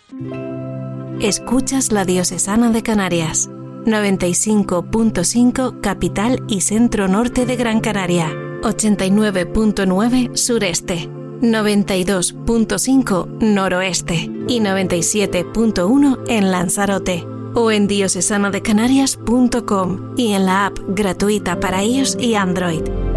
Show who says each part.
Speaker 1: Escuchas la Diocesana de Canarias, 95.5 capital y centro norte de Gran Canaria, 89.9 sureste, 92.5 noroeste y 97.1 en Lanzarote, o en diocesanadecanarias.com y en la app gratuita para iOS y Android.